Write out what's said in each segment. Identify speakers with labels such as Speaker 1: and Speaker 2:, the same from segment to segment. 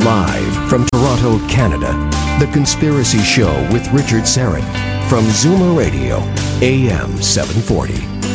Speaker 1: Live from Toronto, Canada, The Conspiracy Show with Richard Syrett from Zoomer Radio, AM 740.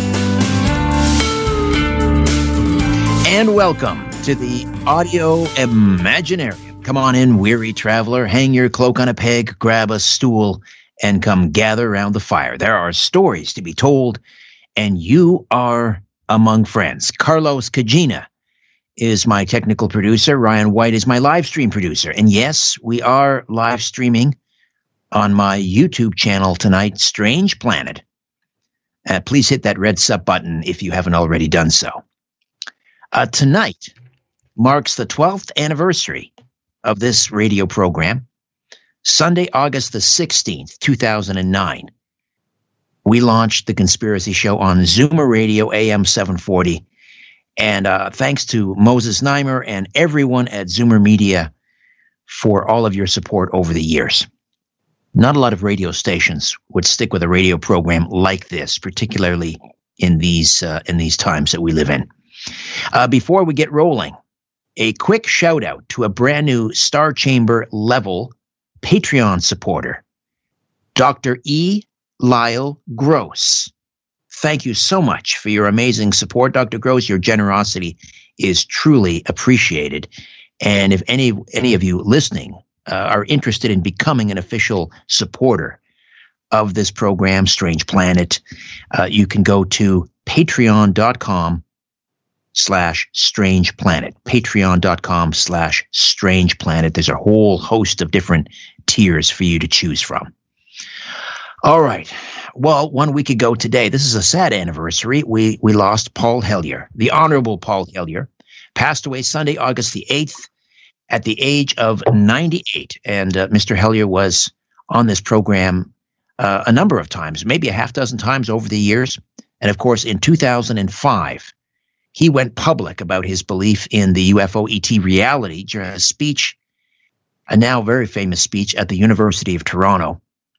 Speaker 2: And welcome to the Audio Imaginarium. Come on in, weary traveler, hang your cloak on a peg, grab a stool, and come gather around the fire. There are stories to be told, and you are among friends. Carlos Cagina is my technical producer. Ryan White is my live stream producer. And yes, we are live streaming on my YouTube channel tonight, Strange Planet. Please hit that red sub button if you haven't already done so. Tonight marks the 12th anniversary of this radio program. Sunday, August the 16th, 2009. We launched The Conspiracy Show on Zoomer Radio, AM 740. And thanks to Moses Neimer and everyone at Zoomer Media for all of your support over the years. Not a lot of radio stations would stick with a radio program like this, particularly in these times that we live in. Before we get rolling, a quick shout out to a brand new Star Chamber level Patreon supporter, Dr. E. Lyle Gross. Thank you so much for your amazing support, Dr. Gross. Your generosity is truly appreciated. And if any of you listening are interested in becoming an official supporter of this program, Strange Planet, you can go to patreon.com/Strange Planet. Patreon.com/Strange Planet. There's a whole host of different tiers for you to choose from. All right. Well, 1 week ago today, this is a sad anniversary. We lost Paul Hellyer. The Honorable Paul Hellyer passed away Sunday, August the 8th at the age of 98. And Mr. Hellyer was on this program a number of times, maybe a half dozen times over the years. And of course, in 2005, he went public about his belief in the UFO ET reality during a speech, a now very famous speech at the University of Toronto.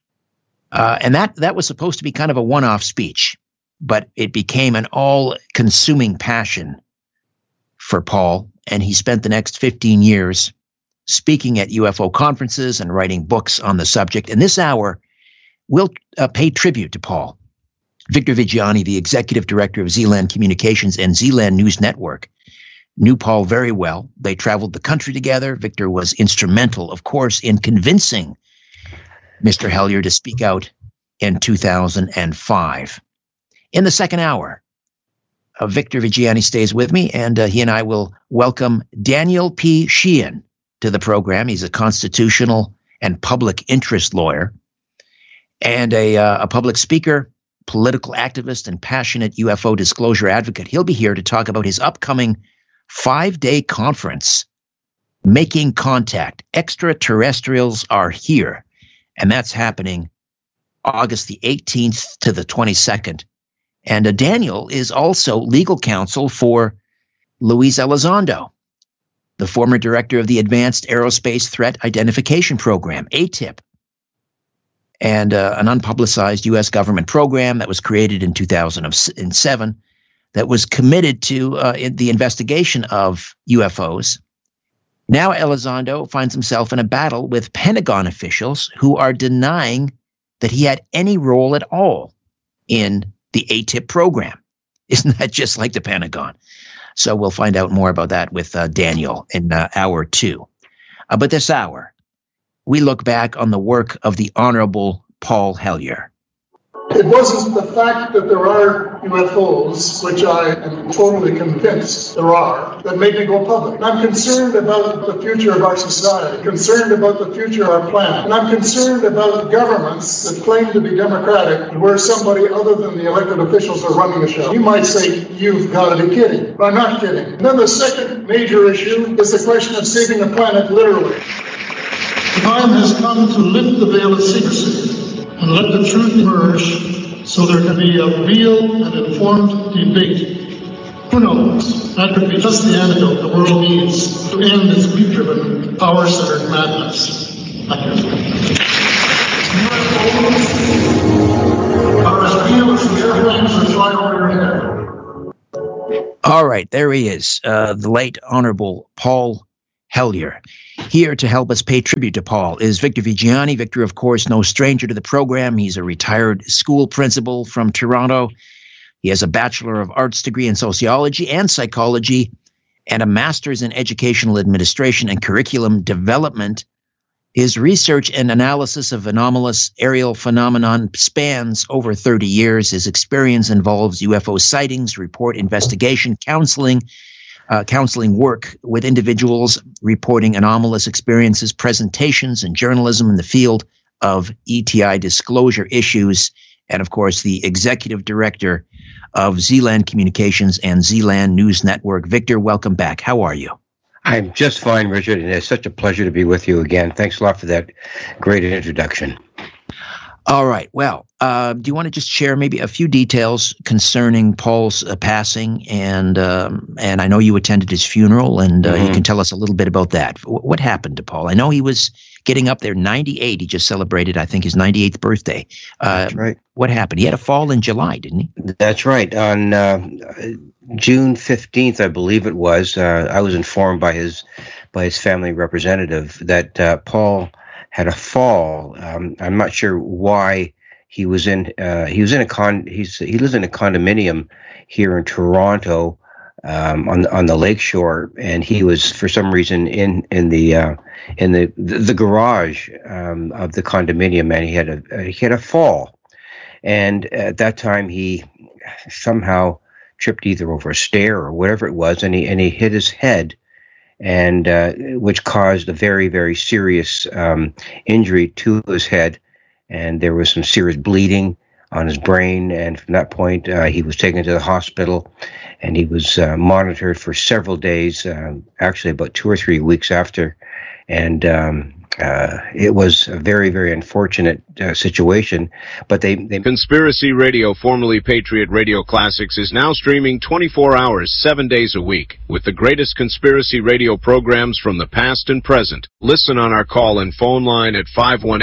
Speaker 2: And that was supposed to be kind of a one-off speech, but it became an all-consuming passion for Paul, and he spent the next 15 years speaking at UFO conferences and writing books on the subject. And this hour, we'll pay tribute to Paul. Victor Viggiani, the executive director of Zealand Communications and Zealand News Network, knew Paul very well. They traveled the country together. Victor was instrumental, of course, in convincing Mr. Hellyer to speak out in 2005. In the second hour, Victor Viggiani stays with me, and he and I will welcome Daniel P. Sheehan to the program. He's a constitutional and public interest lawyer and a public speaker, political activist, and passionate UFO disclosure advocate. He'll be here to talk about his upcoming 5-day conference, Making Contact. Extraterrestrials Are Here. And that's happening August the 18th to the 22nd. And Daniel is also legal counsel for Luis Elizondo, the former director of the Advanced Aerospace Threat Identification Program, ATIP, and an unpublicized U.S. government program that was created in 2007 that was committed to the investigation of UFOs. Now Elizondo finds himself in a battle with Pentagon officials who are denying that he had any role at all in the ATIP program. Isn't that just like the Pentagon? So we'll find out more about that with Daniel in hour 2. But this hour, we look back on the work of the Honorable Paul Hellyer.
Speaker 3: It wasn't the fact that there are UFOs, which I am totally convinced there are, that made me go public. I'm concerned about the future of our society, concerned about the future of our planet, and I'm concerned about governments that claim to be democratic and where somebody other than the elected officials are running the show. You might say, you've got to be kidding, but I'm not kidding. And then the second major issue is the question of saving the planet literally.
Speaker 4: The time has come to lift the veil of secrecy and let the truth emerge so there can be a real and informed debate. Who knows? That could be just the antidote the world needs to end its greed-driven, power-centered madness. Thank you. Are as real as the airplanes that fly over your head.
Speaker 2: All right, there he is, the late Honorable Paul Hellyer. Here to help us pay tribute to Paul is Victor Viggiani. Victor, of course, no stranger to the program. He's a retired school principal from Toronto. He has a Bachelor of Arts degree in sociology and psychology and a master's in educational administration and curriculum development. His research and analysis of anomalous aerial phenomenon spans over 30 years. His experience involves UFO sightings, report investigation, counseling work with individuals reporting anomalous experiences, presentations, and journalism in the field of ETI disclosure issues, and of course, the executive director of Zealand Communications and Zealand News Network. Victor, welcome back. How are you?
Speaker 5: I'm just fine, Richard, and it's such a pleasure to be with you again. Thanks a lot for that great introduction.
Speaker 2: All right. Well, do you want to just share maybe a few details concerning Paul's passing? And I know you attended his funeral, and you can tell us a little bit about that. What happened to Paul? I know he was getting up there, 98. He just celebrated, I think, his 98th birthday.
Speaker 5: That's right.
Speaker 2: What happened? He had a fall in July, didn't he?
Speaker 5: That's right. On June 15th, I believe it was, I was informed by his family representative that Paul had a fall. I'm not sure why. He lives in a condominium here in Toronto, on the lakeshore, and he was for some reason in the garage of the condominium, and he had a fall, and at that time he somehow tripped either over a stair or whatever it was, and he hit his head, and which caused a very, very serious injury to his head, and there was some serious bleeding on his brain, and from that point he was taken to the hospital, and he was monitored for several days, actually about 2 or 3 weeks after, and it was a very, very unfortunate situation, but they
Speaker 6: Conspiracy Radio, formerly Patriot Radio Classics, is now streaming 24 hours, 7 days a week, with the greatest conspiracy radio programs from the past and present. Listen on our call-in phone line at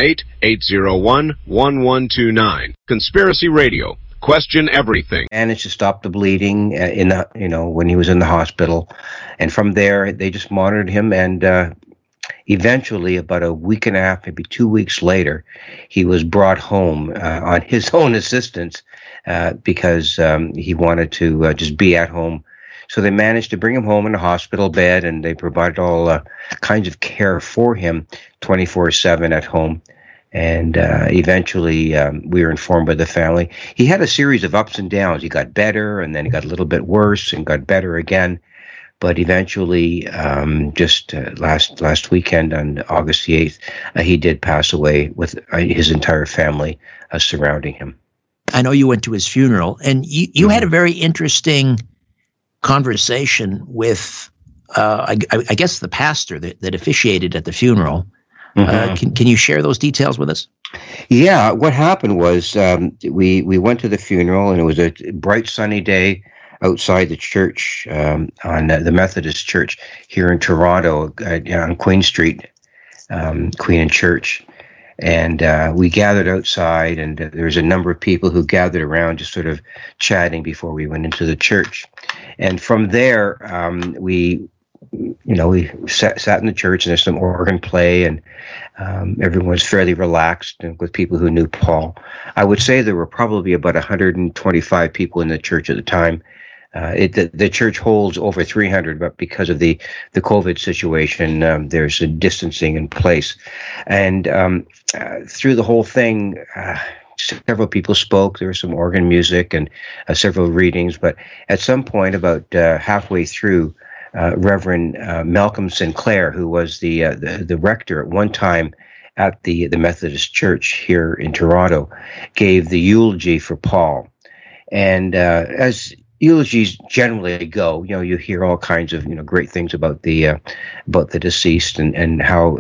Speaker 6: 518-801-1129. Conspiracy Radio. Question everything.
Speaker 5: Managed to stop the bleeding when he was in the hospital, and from there they just monitored him, and eventually, about a week and a half, maybe 2 weeks later, he was brought home on his own assistance because he wanted to just be at home. So they managed to bring him home in a hospital bed, and they provided all kinds of care for him 24/7 at home. And eventually, we were informed by the family. He had a series of ups and downs. He got better, and then he got a little bit worse, and got better again. But eventually, just last weekend on August the 8th, he did pass away with his entire family surrounding him.
Speaker 2: I know you went to his funeral, and you had a very interesting conversation with, I guess, the pastor that officiated at the funeral. Can you share those details with us?
Speaker 5: Yeah, what happened was we went to the funeral, and it was a bright sunny day outside the church, on the Methodist Church here in Toronto, on Queen Street, Queen and Church. And we gathered outside, and there was a number of people who gathered around just sort of chatting before we went into the church. And from there, we sat in the church, and there's some organ play, and everyone was fairly relaxed, and with people who knew Paul. I would say there were probably about 125 people in the church at the time. The church holds over 300, but because of the COVID situation, there's a distancing in place. And through the whole thing, several people spoke. There was some organ music and several readings. But at some point, about halfway through, Reverend Malcolm Sinclair, who was the rector at one time at the Methodist Church here in Toronto, gave the eulogy for Paul. And as eulogies generally go, you hear all kinds of great things about the deceased, and how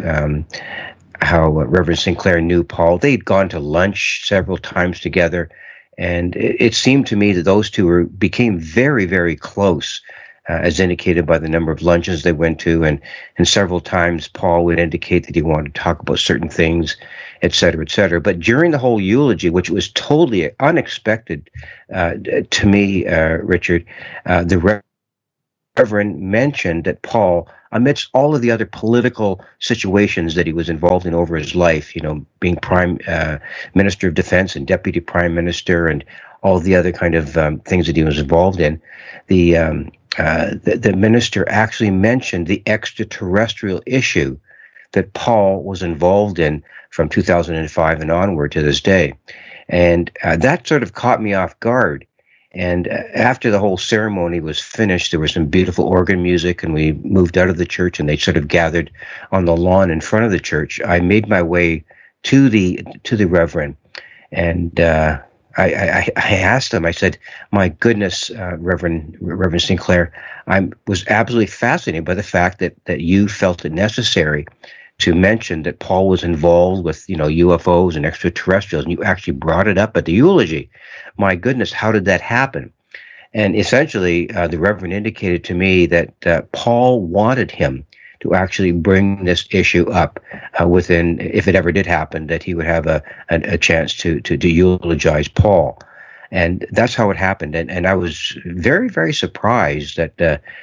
Speaker 5: Reverend Sinclair knew Paul. They'd gone to lunch several times together, and it seemed to me that those two became very, very close, as indicated by the number of lunches they went to, and several times Paul would indicate that he wanted to talk about certain things, et cetera, et cetera. But during the whole eulogy, which was totally unexpected to me, Richard, the Reverend mentioned that Paul, amidst all of the other political situations that he was involved in over his life, being Prime Minister of Defense and Deputy Prime Minister and all the other kind of things that he was involved in, the minister actually mentioned the extraterrestrial issue that Paul was involved in from 2005 and onward to this day. And that sort of caught me off guard. And after the whole ceremony was finished, there was some beautiful organ music, and we moved out of the church, and they sort of gathered on the lawn in front of the church. I made my way to the Reverend, and I asked him. I said, "My goodness, Reverend Sinclair, I was absolutely fascinated by the fact that you felt it necessary to mention that Paul was involved with, UFOs and extraterrestrials, and you actually brought it up at the eulogy. My goodness, how did that happen?" And essentially, the Reverend indicated to me that Paul wanted him to actually bring this issue up within, if it ever did happen, that he would have a chance to eulogize Paul. And that's how it happened. And I was very, very surprised that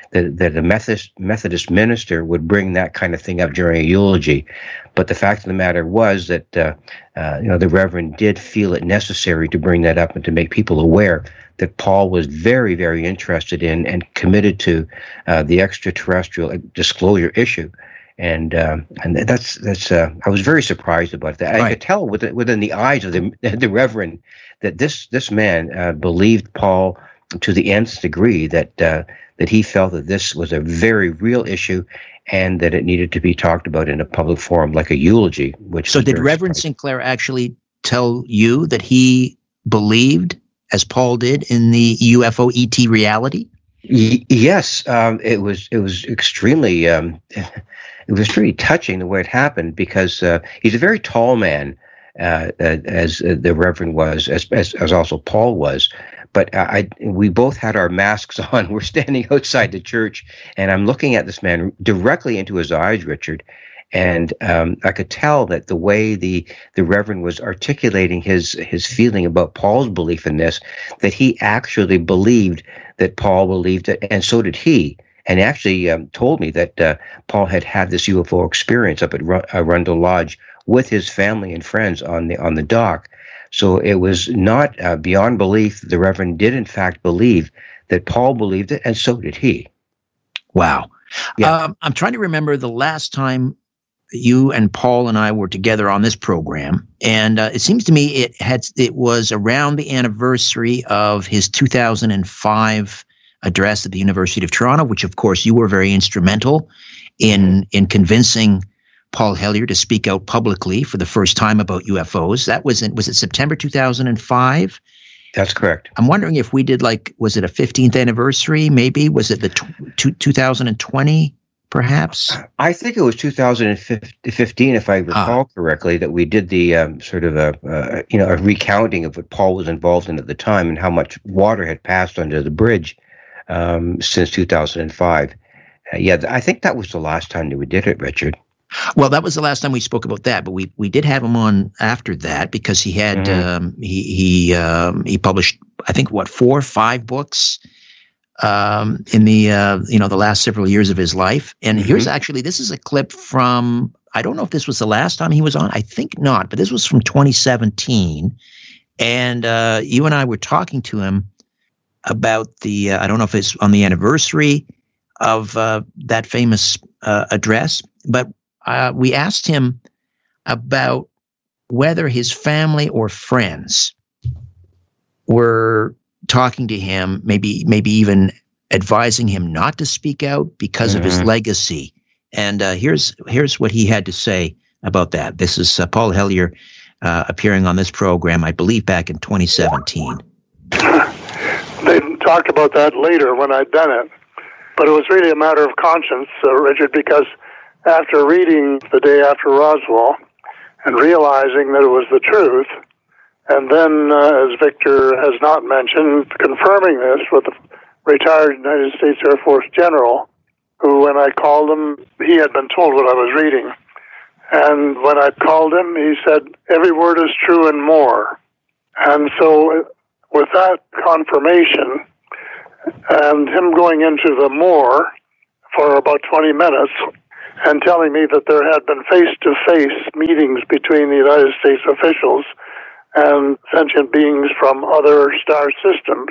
Speaker 5: the Methodist minister would bring that kind of thing up during a eulogy. But the fact of the matter was that the Reverend did feel it necessary to bring that up and to make people aware that Paul was very, very interested in and committed to the extraterrestrial disclosure issue. And that's I was very surprised about that. Right. I could tell within the eyes of the Reverend that this man believed Paul to the nth degree, that he felt that this was a very real issue and that it needed to be talked about in a public forum like a eulogy.
Speaker 2: So did Reverend Sinclair actually tell you that he believed, as Paul did, in the UFO ET reality?
Speaker 5: Yes, it was extremely it was really touching the way it happened, because he's a very tall man, as the Reverend was, as also Paul was. But we both had our masks on. We're standing outside the church, and I'm looking at this man directly into his eyes, Richard. And I could tell that the way the Reverend was articulating his feeling about Paul's belief in this, that he actually believed that Paul believed it, and so did he. And actually told me that Paul had this UFO experience up at Arundel Lodge with his family and friends on the dock. So it was not beyond belief. The Reverend did, in fact, believe that Paul believed it, and so did he.
Speaker 2: Wow. Yeah. I'm trying to remember the last time you and Paul and I were together on this program, and it seems to me it was around the anniversary of his 2005 address at the University of Toronto, which, of course, you were very instrumental in convincing Paul Hellyer to speak out publicly for the first time about UFOs. That was it September 2005?
Speaker 5: That's correct.
Speaker 2: I'm wondering if we did, was it a 15th anniversary? Maybe was it the 2020? Perhaps?
Speaker 5: I think it was 2015, if I recall correctly, that we did the sort of a recounting of what Paul was involved in at the time and how much water had passed under the bridge since 2005. I think that was the last time that we did it, Richard.
Speaker 2: Well, that was the last time we spoke about that, but we did have him on after that, because he had he published, I think, 4 or 5 books in the last several years of his life. And here's this is a clip from, I don't know if this was the last time he was on. I think not, but this was from 2017. And you and I were talking to him about I don't know if it's on the anniversary of that famous address, but we asked him about whether his family or friends were talking to him, maybe even advising him not to speak out because of his legacy. And here's what he had to say about that. This is Paul Hellyer appearing on this program, I believe, back in 2017.
Speaker 4: They talked about that later when I'd done it, but it was really a matter of conscience, Richard, because after reading The Day After Roswell and realizing that it was the truth, and then, as Victor has not mentioned, confirming this with a retired United States Air Force general, who, when I called him, he had been told what I was reading. And when I called him, he said, "Every word is true and more." And so with that confirmation, and him going into the Moor for about 20 minutes and telling me that there had been face-to-face meetings between the United States officials and sentient beings from other star systems.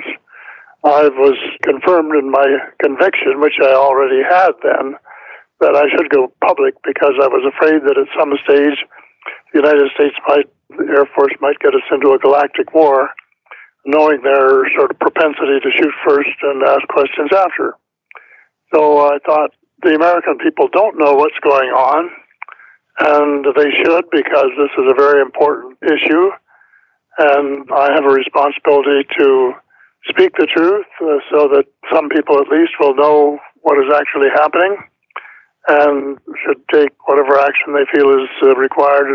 Speaker 4: I was confirmed in my conviction, which I already had then, that I should go public because I was afraid that at some stage the United States the Air Force might get us into a galactic war, knowing their sort of propensity to shoot first and ask questions after. So I thought, the American people don't know what's going on, and they should, because this is a very important issue, and I have a responsibility to speak the truth so that some people at least will know what is actually happening and should take whatever action they feel is required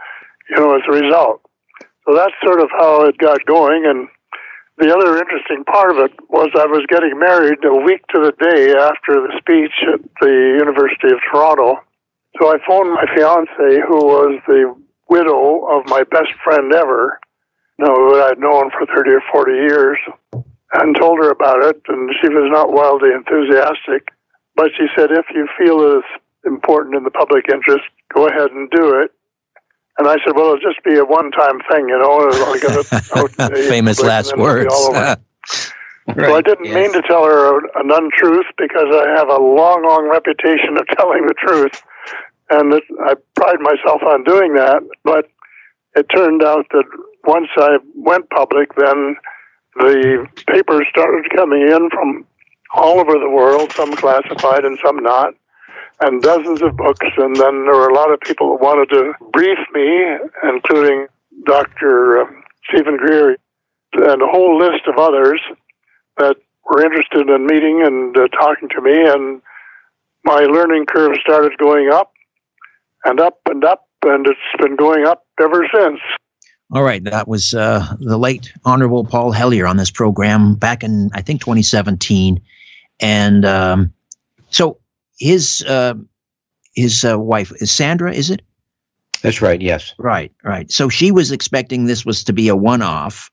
Speaker 4: as a result. So that's sort of how it got going, and the other interesting part of it was I was getting married a week to the day after the speech at the University of Toronto. So I phoned my fiancée, who was the widow of my best friend ever, who I'd known for 30 or 40 years, and told her about it, and she was not wildly enthusiastic. But she said, if you feel it's important in the public interest, go ahead and do it. And I said, well, it'll just be a one-time thing, I'll get it out.
Speaker 2: Famous last words.
Speaker 4: Right. So I didn't mean to tell her an untruth because I have a long, long reputation of telling the truth. And I pride myself on doing that. But it turned out that once I went public, then the papers started coming in from all over the world, some classified and some not, and dozens of books, and then there were a lot of people who wanted to brief me, including Dr. Stephen Greer and a whole list of others that were interested in meeting and talking to me, and my learning curve started going up and up and up, and it's been going up ever since.
Speaker 2: All right, that was the late Honorable Paul Hellyer on this program back in, I think, 2017, and so his wife is Sandra, is it?
Speaker 5: That's right. Yes.
Speaker 2: Right. So she was expecting this was to be a one-off.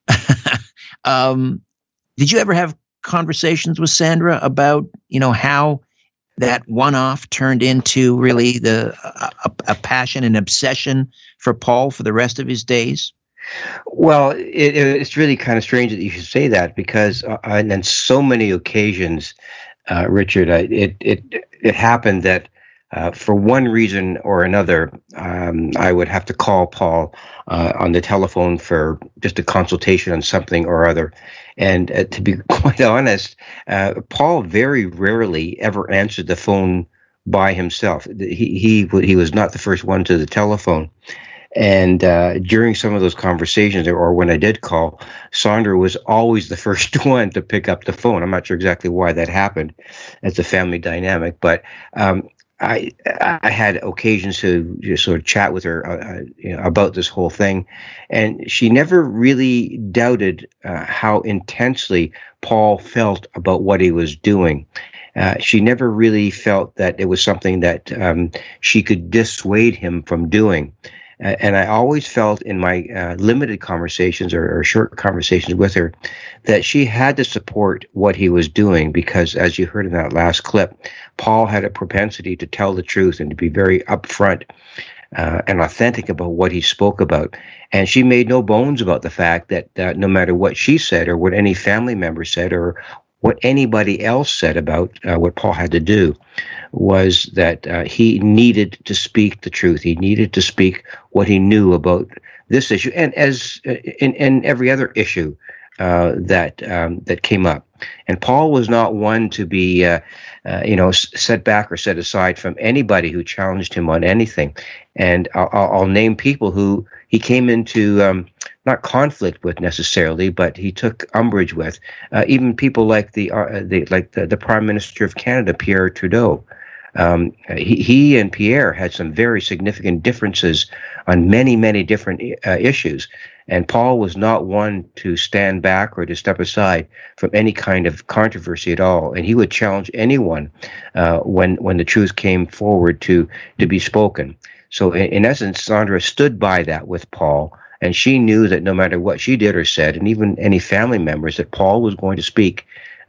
Speaker 2: Did you ever have conversations with Sandra about, how that one-off turned into really a passion and obsession for Paul for the rest of his days?
Speaker 5: Well, it's really kind of strange that you should say that because on so many occasions, Richard, it happened that for one reason or another, I would have to call Paul on the telephone for just a consultation on something or other. And to be quite honest, Paul very rarely ever answered the phone by himself. He was not the first one to the telephone. And during some of those conversations, or when I did call, Sandra was always the first one to pick up the phone. I'm not sure exactly why that happened. It's a family dynamic, but I had occasions to just sort of chat with her about this whole thing, and she never really doubted how intensely Paul felt about what he was doing. She never really felt that it was something that she could dissuade him from doing. And I always felt in my limited conversations or short conversations with her that she had to support what he was doing because, as you heard in that last clip, Paul had a propensity to tell the truth and to be very upfront and authentic about what he spoke about. And she made no bones about the fact that no matter what she said or what any family member said or what anybody else said about what Paul had to do, was that he needed to speak the truth. He needed to speak what he knew about this issue, and as in every other issue that came up. And Paul was not one to be, set back or set aside from anybody who challenged him on anything. And I'll name people who he came into not conflict with necessarily, but he took umbrage with. Even people like the Prime Minister of Canada, Pierre Trudeau. He and Pierre had some very significant differences on many, many different issues. And Paul was not one to stand back or to step aside from any kind of controversy at all. And he would challenge anyone when the truth came forward to be spoken. So in essence, Sandra stood by that with Paul. And she knew that no matter what she did or said, and even any family members, that Paul was going to speak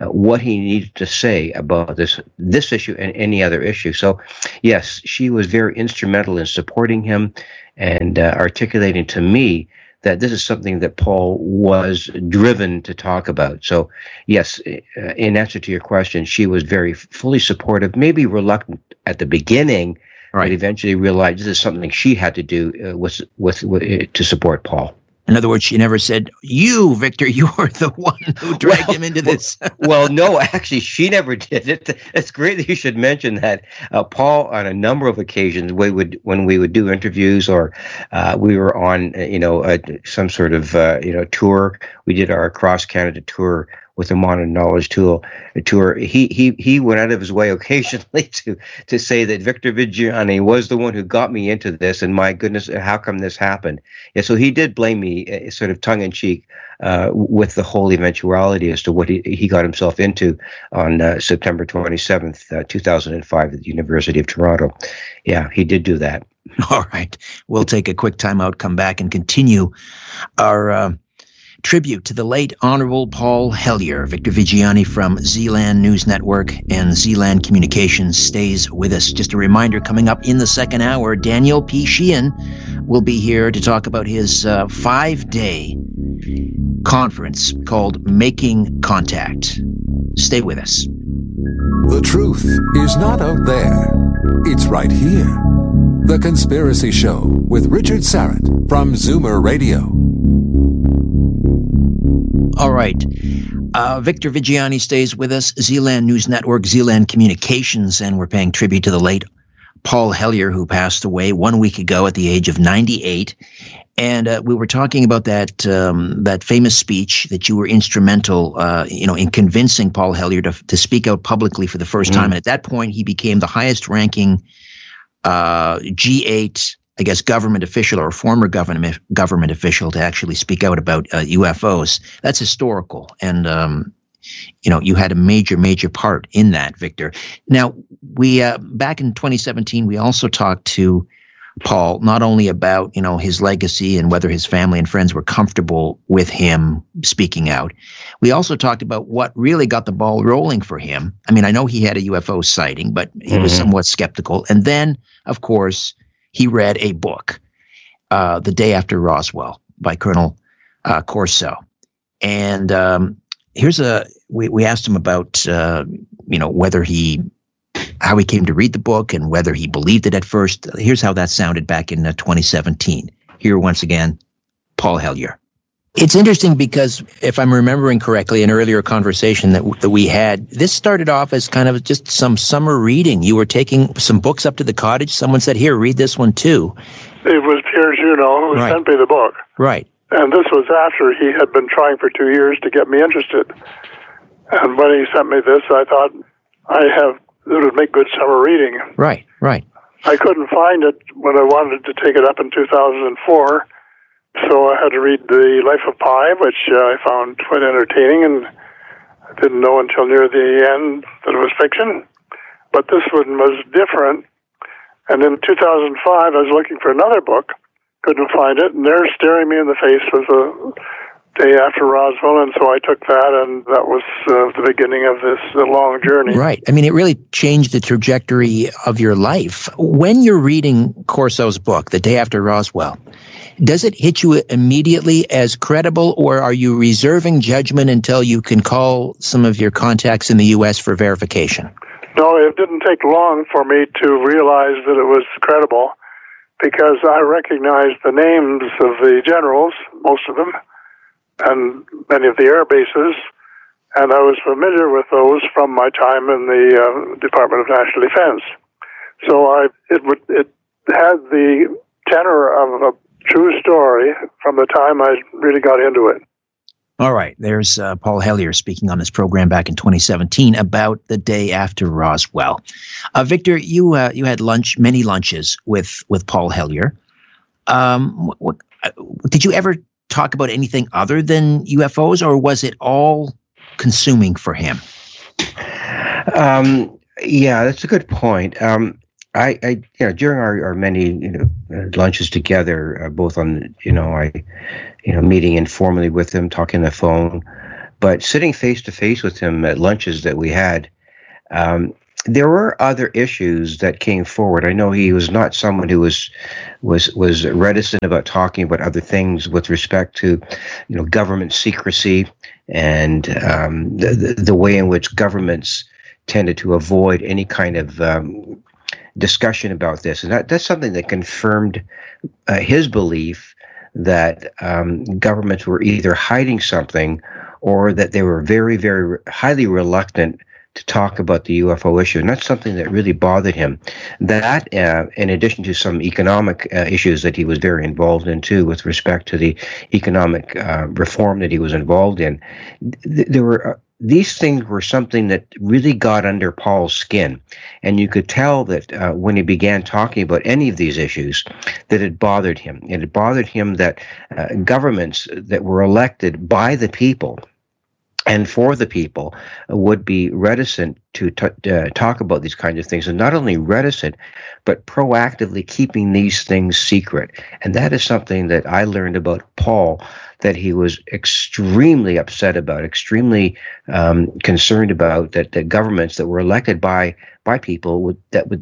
Speaker 5: what he needed to say about this issue and any other issue. So, yes, she was very instrumental in supporting him and articulating to me that this is something that Paul was driven to talk about. So, yes, in answer to your question, she was very fully supportive, maybe reluctant at the beginning, right, but eventually realized this is something she had to do to support Paul.
Speaker 2: In other words, she never said, "You, Victor, you are the one who dragged him into this."
Speaker 5: Well, no, actually, she never did it. It's great that you should mention that. Paul, on a number of occasions, when we would do interviews or we were on, some sort of, tour. We did our Across Canada tour with the Modern Knowledge tour. He went out of his way occasionally to say that Victor Viggiani was the one who got me into this, and my goodness, how come this happened? Yeah, so he did blame me, sort of tongue in cheek, with the whole eventuality as to what he got himself into on September 27th, 2005, at the University of Toronto. Yeah, he did do that.
Speaker 2: All right, we'll take a quick time out, come back, and continue our tribute to the late Honorable Paul Hellyer. Victor Viggiani from Zealand News Network and Zealand Communications stays with us. Just a reminder, coming up in the second hour, Daniel P. Sheehan will be here to talk about his 5-day conference called Making Contact. Stay with us.
Speaker 7: The truth is not out there. It's right here. The Conspiracy Show with Richard Syrett from Zoomer Radio.
Speaker 2: All right. Victor Viggiani stays with us, Zealand News Network, Zealand Communications, and we're paying tribute to the late Paul Hellyer, who passed away 1 week ago at the age of 98. And we were talking about that famous speech that you were instrumental, in convincing Paul Hellyer to speak out publicly for the first time. And at that point, he became the highest-ranking G8, I guess, government official or former government official to actually speak out about UFOs. That's historical. And, you had a major part in that, Victor. Now, we back in 2017, we also talked to Paul, not only about, his legacy and whether his family and friends were comfortable with him speaking out. We also talked about what really got the ball rolling for him. I mean, I know he had a UFO sighting, but he was somewhat skeptical. And then, of course, he read a book, The Day After Roswell by Colonel Corso. And we asked him about, how he came to read the book and whether he believed it at first. Here's how that sounded back in 2017. Here once again, Paul Hellyer. It's interesting because if I'm remembering correctly, an earlier conversation that we had, this started off as kind of just some summer reading. You were taking some books up to the cottage. Someone said, "Here, read this one too."
Speaker 8: It was Pierre Junot who sent me the book.
Speaker 2: Right.
Speaker 8: And this was after he had been trying for 2 years to get me interested. And when he sent me this, I thought, it would make good summer reading.
Speaker 2: Right.
Speaker 8: I couldn't find it when I wanted to take it up in 2004. So I had to read The Life of Pi, which I found quite entertaining, and I didn't know until near the end that it was fiction. But this one was different. And in 2005, I was looking for another book, couldn't find it, and there staring me in the face was The Day After Roswell, and so I took that, and that was the beginning of this long journey.
Speaker 2: Right. I mean, it really changed the trajectory of your life. When you're reading Corso's book, The Day After Roswell, does it hit you immediately as credible, or are you reserving judgment until you can call some of your contacts in the U.S. for verification?
Speaker 8: No, it didn't take long for me to realize that it was credible, because I recognized the names of the generals, most of them, and many of the air bases, and I was familiar with those from my time in the Department of National Defense. So it had the tenor of a true story from the time I really got into it.
Speaker 2: All right. There's Paul Hellyer speaking on this program back in 2017 about The Day After Roswell. Victor, you had many lunches with Paul Hellyer. Did you ever talk about anything other than UFOs, or was it all consuming for him?
Speaker 5: Yeah, that's a good point. I during our many lunches together, both on meeting informally with him, talking on the phone, But sitting face to face with him at lunches that we had, there were other issues that came forward. I know he was not someone who was reticent about talking about other things with respect to, government secrecy and the way in which governments tended to avoid any kind of discussion about this. And that's something that confirmed his belief that governments were either hiding something or that they were very, very highly reluctant to talk about the UFO issue. And that's something that really bothered him. That, in addition to some economic issues that he was very involved in, too, with respect to the economic reform that he was involved in, there were these things were something that really got under Paul's skin. And you could tell that when he began talking about any of these issues, that it bothered him. It had bothered him that governments that were elected by the people and for the people would be reticent to talk about these kinds of things, and not only reticent, but proactively keeping these things secret. And that is something that I learned about Paul, that he was extremely upset about, extremely concerned about, that the governments that were elected by people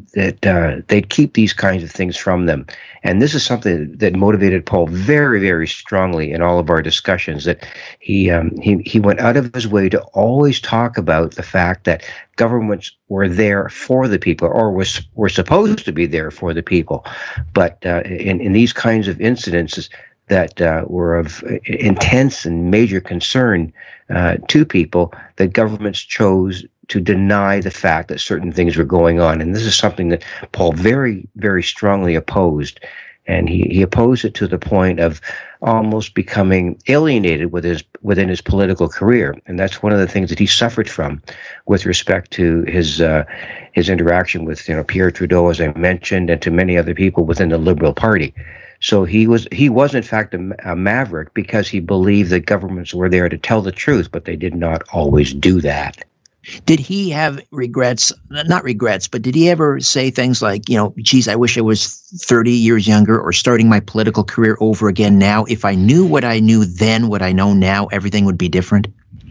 Speaker 5: they'd keep these kinds of things from them. And this is something that motivated Paul very, very strongly in all of our discussions, that he went out of his way to always talk about the fact that governments were there for the people, or were supposed to be there for the people. But in these kinds of incidences that were of intense and major concern to people, that governments chose to deny the fact that certain things were going on. And this is something that Paul very, very strongly opposed. And he opposed it to the point of almost becoming alienated within his political career. And that's one of the things that he suffered from with respect to his interaction with Pierre Trudeau, as I mentioned, and to many other people within the Liberal Party. So he was in fact a maverick, because he believed that governments were there to tell the truth, but they did not always do that.
Speaker 2: Did he have regrets? Not regrets, but did he ever say things like, geez, I wish I was 30 years younger, or starting my political career over again now? If I knew what I knew then, what I know now, everything would be different?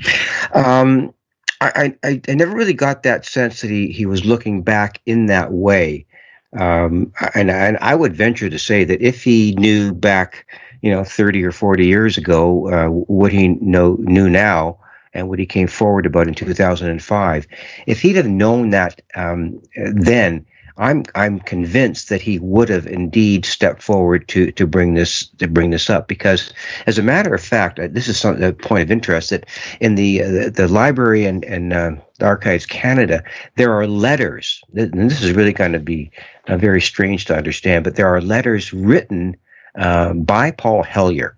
Speaker 5: I never really got that sense that he was looking back in that way. And I would venture to say that if he knew back, 30 or 40 years ago, what he knew now, and what he came forward about in 2005, if he'd have known that then, I'm convinced that he would have indeed stepped forward to bring this up. Because, as a matter of fact, this is a point of interest, that in the library and Archives Canada, there are letters, and this is really going to be very strange to understand, but there are letters written by Paul Hellyer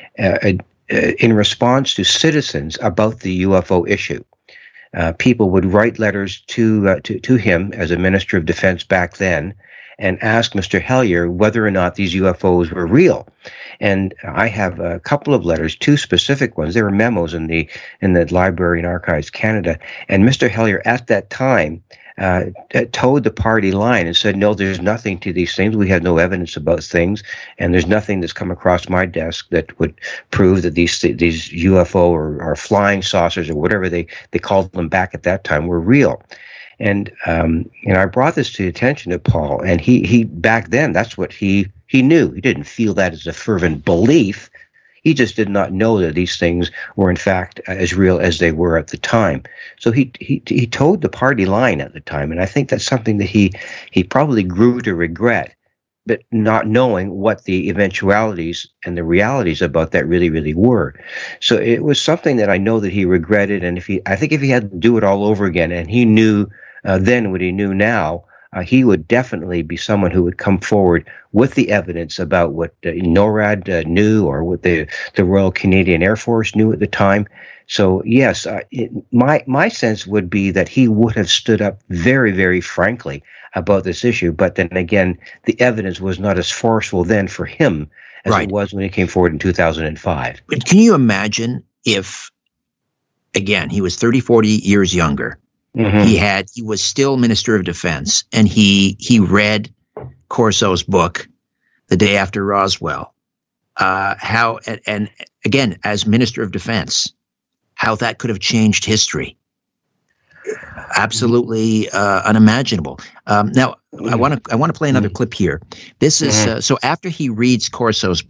Speaker 5: in response to citizens about the UFO issue. People would write letters to him as a Minister of Defense back then, and ask Mr. Hellyer whether or not these UFOs were real. And I have a couple of letters, two specific ones. They were memos in the Library and Archives Canada. And Mr. Hellyer at that time towed the party line and said, no, there's nothing to these things. We have no evidence about things, and there's nothing that's come across my desk that would prove that these UFO or flying saucers, or whatever they called them back at that time, were real. And I brought this to the attention of Paul, and he back then, that's what he knew. He didn't feel that as a fervent belief. He just did not know that these things were, in fact, as real as they were at the time. So he towed the party line at the time, and I think that's something that he probably grew to regret, but not knowing what the eventualities and the realities about that really, really were. So it was something that I know that he regretted, and I think if he had to do it all over again, and he knew then what he knew now, he would definitely be someone who would come forward with the evidence about what NORAD knew, or what the Royal Canadian Air Force knew at the time. So yes, my sense would be that he would have stood up very, very frankly about this issue. But then again, the evidence was not as forceful then for him as it was when he came forward in 2005.
Speaker 2: But can you imagine if, again, he was 30, 40 years younger? Mm-hmm. He was still Minister of Defense, and he read Corso's book the day after Roswell. And again, as Minister of Defense, how that could have changed history. Absolutely unimaginable. Now, I want to play another clip here. This is so after he reads Corso's